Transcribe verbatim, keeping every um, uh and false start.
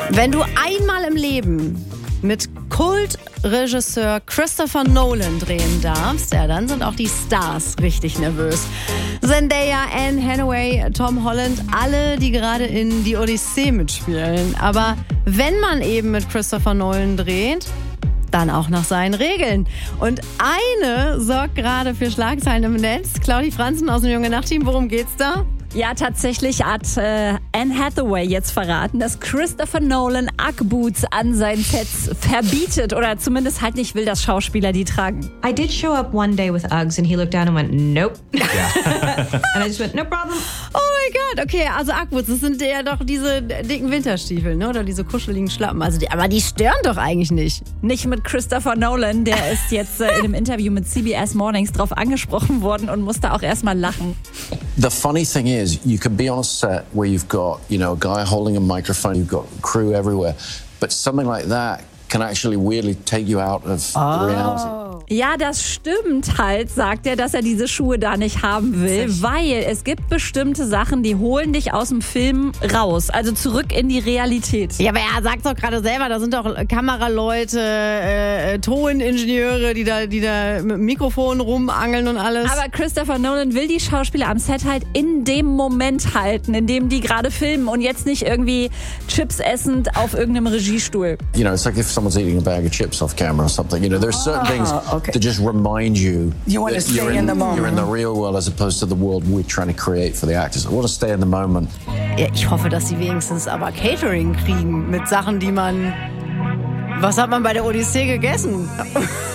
Wenn du einmal im Leben mit Kultregisseur Christopher Nolan drehen darfst, ja, dann sind auch die Stars richtig nervös. Zendaya, Anne Hathaway, Tom Holland, alle, die gerade in Die Odyssee mitspielen. Aber wenn man eben mit Christopher Nolan dreht, dann auch nach seinen Regeln. Und eine sorgt gerade für Schlagzeilen im Netz. Claudi Franzen aus dem Junge Nacht-Team, worum geht's da? Ja, tatsächlich hat äh, Anne Hathaway jetzt verraten, dass Christopher Nolan Ugg-Boots an seinen Sets verbietet oder zumindest halt nicht will, dass Schauspieler die tragen. I did show up one day with Uggs and he looked down and went, nope. Yeah. And I just went, no problem. Oh mein Gott, okay, also Ugg-Boots, das sind ja doch diese dicken Winterstiefel, ne? Oder diese kuscheligen Schlappen. Also die, aber die stören doch eigentlich nicht. Nicht mit Christopher Nolan, der ist jetzt äh, in einem Interview mit C B S Mornings drauf angesprochen worden und musste auch erstmal lachen. The funny thing is, you could be on a set where you've got, you know, a guy holding a microphone, you've got crew everywhere, but something like that can actually weirdly take you out of oh. reality. Ja, das stimmt halt, sagt er, dass er diese Schuhe da nicht haben will, weil es gibt bestimmte Sachen, die holen dich aus dem Film raus, also zurück in die Realität. Ja, aber er sagt doch gerade selber, da sind doch Kameraleute, äh, Toningenieure, die da, die da mit dem Mikrofon rumangeln und alles. Aber Christopher Nolan will die Schauspieler am Set halt in dem Moment halten, in dem die gerade filmen und jetzt nicht irgendwie Chips essend auf irgendeinem Regiestuhl. You know, it's like if someone's eating a bag of chips off camera or something. You know, there's certain oh, things okay. to just remind you, you want to stay you're in, in the moment. You're in the real world as opposed to the world we're trying to create for the actors. I want to stay in the moment. Ja, ich hoffe, dass sie wenigstens aber Catering kriegen mit Sachen, die man... Was hat man bei der Odyssee gegessen?